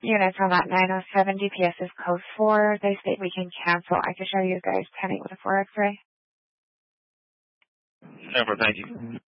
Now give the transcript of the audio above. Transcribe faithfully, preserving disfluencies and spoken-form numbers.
Units on that nine oh seven, D P S is code four. They state we can cancel. I can show you guys pending with a four X-ray. Never, thank you.